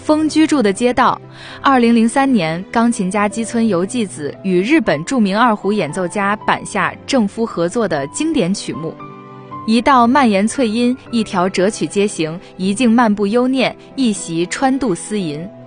风居住的街道。2003年，钢琴家基村由纪子与日本著名二胡演奏家坂下正夫合作的经典曲目。一道蔓延翠音，一条折曲阶行，一径漫步幽念，一袭穿度丝吟。